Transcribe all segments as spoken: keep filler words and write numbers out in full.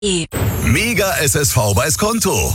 Mega S S V bei Skonto.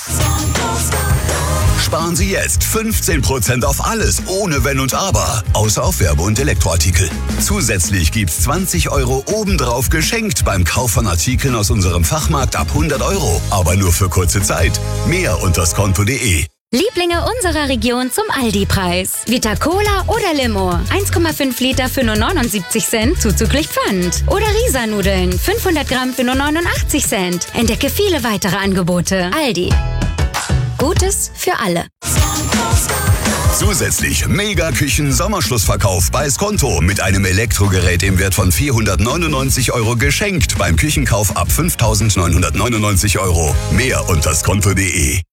Sparen Sie jetzt fünfzehn Prozent auf alles, ohne Wenn und Aber, außer auf Werbe- und Elektroartikel. Zusätzlich gibt's zwanzig Euro obendrauf geschenkt beim Kauf von Artikeln aus unserem Fachmarkt ab hundert Euro. Aber nur für kurze Zeit. Mehr unter skonto punkt de. Lieblinge unserer Region zum Aldi-Preis. Vita Cola oder Limo. eins Komma fünf Liter für nur neunundsiebzig Cent, zuzüglich Pfand. Oder Risa-Nudeln. fünfhundert Gramm für nur neunundachtzig Cent. Entdecke viele weitere Angebote. Aldi. Gutes für alle. Zusätzlich Mega-Küchen-Sommerschlussverkauf bei Skonto mit einem Elektrogerät im Wert von vierhundertneunundneunzig Euro geschenkt beim Küchenkauf ab fünftausendneunhundertneunundneunzig Euro. Mehr unter skonto punkt de.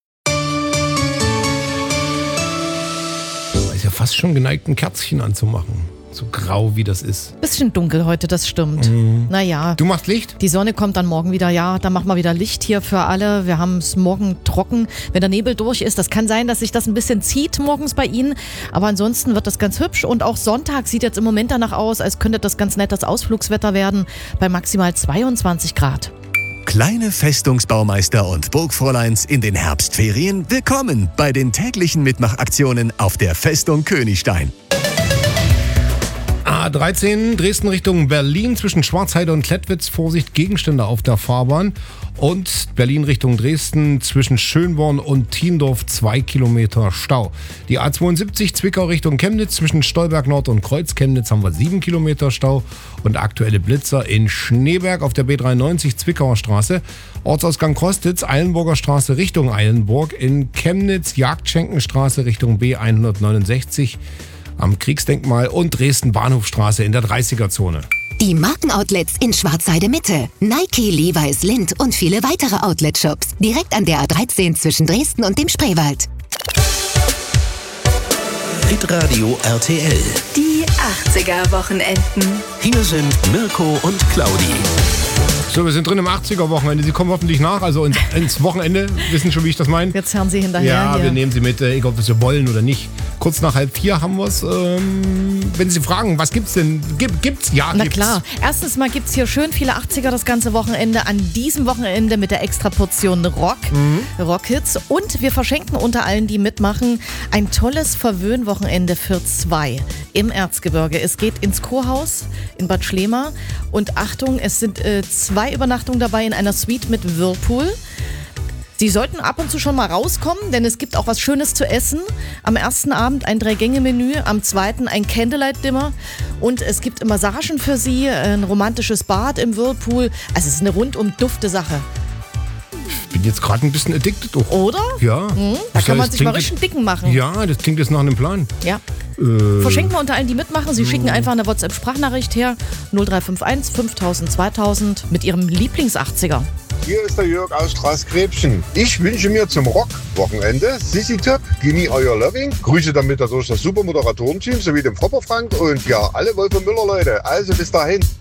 Ist ja fast schon geneigt, ein Kerzchen anzumachen. So grau wie das ist. Bisschen dunkel heute, das stimmt. Mhm. Naja. Du machst Licht? Die Sonne kommt dann morgen wieder, ja, dann machen wir wieder Licht hier für alle. Wir haben es morgen trocken, wenn der Nebel durch ist. Das kann sein, dass sich das ein bisschen zieht morgens bei Ihnen, aber ansonsten wird das ganz hübsch. Und auch Sonntag sieht jetzt im Moment danach aus, als könnte das ganz nettes Ausflugswetter werden, bei maximal zweiundzwanzig Grad. Kleine Festungsbaumeister und Burgfräuleins in den Herbstferien, willkommen bei den täglichen Mitmachaktionen auf der Festung Königstein. A dreizehn, Dresden Richtung Berlin zwischen Schwarzheide und Klettwitz. Vorsicht, Gegenstände auf der Fahrbahn. Und Berlin Richtung Dresden zwischen Schönborn und Thiendorf zwei Kilometer Stau. Die A zweiundsiebzig, Zwickau Richtung Chemnitz zwischen Stolberg Nord und Kreuz Chemnitz haben wir sieben Kilometer Stau. Und aktuelle Blitzer in Schneeberg auf der B dreiundneunzig, Zwickauer Straße. Ortsausgang Kostitz, Eilenburger Straße Richtung Eilenburg. In Chemnitz, Jagdschenkenstraße Richtung B hundertneunundsechzig. Am Kriegsdenkmal und Dresden Bahnhofstraße in der dreißiger-Zone. Die Markenoutlets in Schwarzheide Mitte. Nike, Levi's, Lindt und viele weitere Outlet-Shops. Direkt an der A dreizehn zwischen Dresden und dem Spreewald. Hitradio R T L. Die achtziger-Wochenenden. Hier sind Mirko und Claudi. So, wir sind drin im achtziger-Wochenende. Sie kommen hoffentlich nach, also ins, ins Wochenende. Wissen schon, wie ich das meine? Jetzt hören Sie hinterher. Ja, hier. Wir nehmen Sie mit, egal ob wir es wollen oder nicht. Kurz nach halb vier haben wir es. Ähm, wenn Sie fragen, was gibt's denn? Gibt, gibt's? Ja, Na gibt's. klar. Erstens mal gibt's hier schön viele achtziger das ganze Wochenende. An diesem Wochenende mit der Extraportion Rock. Mhm. Rockhits. Und wir verschenken unter allen, die mitmachen, ein tolles Verwöhnwochenende für zwei im Erzgebirge. Es geht ins Kurhaus in Bad Schlema. Und Achtung, es sind äh, zwei Übernachtungen dabei in einer Suite mit Whirlpool. Sie sollten ab und zu schon mal rauskommen, denn es gibt auch was Schönes zu essen. Am ersten Abend ein Drei-Gänge-Menü, am zweiten ein Candlelight-Dinner und es gibt Massagen für Sie, ein romantisches Bad im Whirlpool. Also es ist eine rundum dufte Sache. Ich bin jetzt gerade ein bisschen addicted. Oh. Oder? Ja. Mhm. Da kann man sich mal richtig dicken machen. Ja, das klingt jetzt nach einem Plan. Ja. Äh. Verschenken wir unter allen, die mitmachen. Sie schicken einfach eine WhatsApp-Sprachnachricht her. null drei fünf eins fünftausend zweitausend mit Ihrem Lieblings-achtziger. Hier ist der Jörg aus Straßgräbchen. Ich wünsche mir zum Rock-Wochenende Sissi Top, Gimme Euer Loving. Grüße damit durch das super Moderatorenteam sowie dem Fropper Frank und ja, alle Wolfe Müller-Leute. Also bis dahin.